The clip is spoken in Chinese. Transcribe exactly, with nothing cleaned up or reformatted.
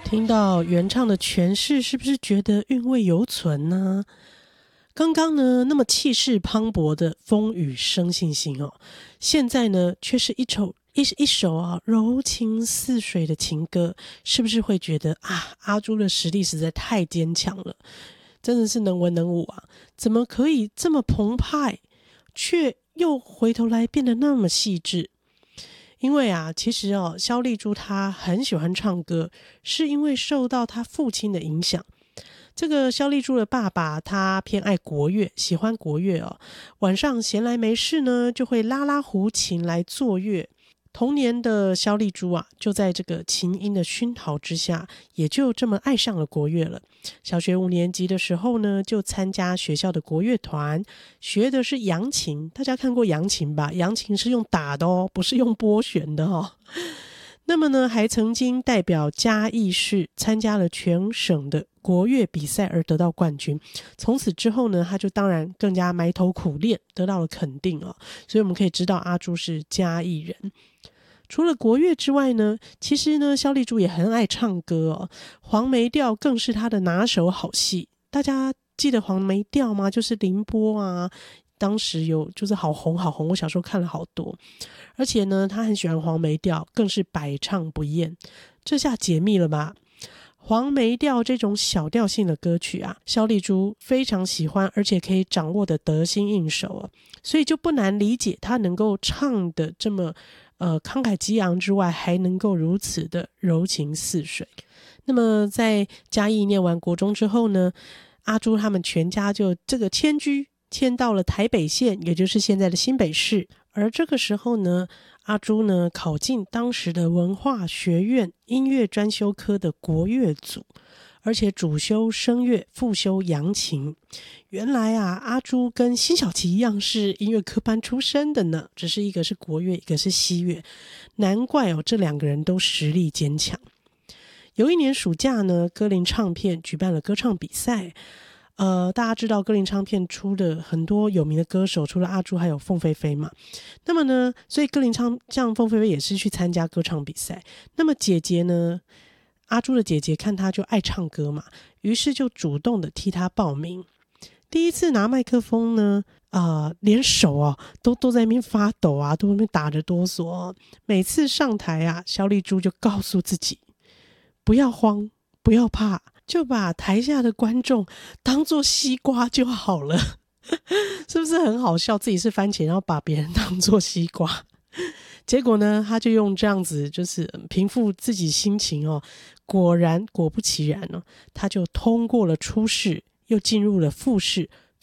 听到原唱的诠释，是不是觉得韵味犹存呢？刚刚呢，那么气势磅礴的风雨生信心哦，现在呢，却是一首一一首啊柔情似水的情歌，是不是会觉得啊，阿朱的实力实在太坚强了，真的是能文能武啊，怎么可以这么澎湃，却又回头来变得那么细致？因为啊，其实哦，萧丽珠她很喜欢唱歌，是因为受到她父亲的影响。这个萧丽珠的爸爸他偏爱国乐，喜欢国乐哦。晚上闲来没事呢，就会拉拉胡琴来作乐。童年的萧丽珠啊，就在这个琴音的熏陶之下，也就这么爱上了国乐了。小学五年级的时候呢，就参加学校的国乐团，学的是扬琴。大家看过扬琴吧？扬琴是用打的哦，不是用拨弦的哦。那么呢，还曾经代表嘉义市参加了全省的国乐比赛而得到冠军。从此之后呢，他就当然更加埋头苦练，得到了肯定哦。所以我们可以知道阿朱是嘉义人。除了国乐之外呢，其实呢，萧丽珠也很爱唱歌哦。黄梅调更是她的拿手好戏。大家记得黄梅调吗？就是凌波啊，当时有就是好红好红，我小时候看了好多。而且呢，他很喜欢黄梅调，更是百唱不厌。这下解密了吧？黄梅调这种小调性的歌曲啊，萧丽珠非常喜欢，而且可以掌握的得心应手啊，所以就不难理解他能够唱的这么呃慷慨激昂之外，还能够如此的柔情似水。那么在嘉义念完国中之后呢，阿朱他们全家就这个迁居迁到了台北县，也就是现在的新北市。而这个时候呢，阿朱呢考进当时的文化学院音乐专修科的国乐组，而且主修声乐，副修扬琴。原来啊，阿朱跟辛晓琪一样是音乐科班出身的呢，只是一个是国乐，一个是西乐。难怪哦，这两个人都实力坚强。有一年暑假呢，歌林唱片举办了歌唱比赛。呃，大家知道歌林唱片出的很多有名的歌手，除了阿朱还有凤飞飞嘛。那么呢，所以歌林唱像凤飞飞也是去参加歌唱比赛。那么姐姐呢，阿朱的姐姐看她就爱唱歌嘛，于是就主动的替她报名。第一次拿麦克风呢，啊、呃，连手啊都都在那边发抖啊，都在那边打着哆嗦、哦。每次上台啊，萧丽珠就告诉自己不要慌，不要怕。就把台下的观众当作西瓜就好了是不是很好笑？自己是番茄，然后把别人当作西瓜。结果呢，他就用这样子就是平复自己心情哦。果然果不其然哦，他就通过了初试，又进入了复试，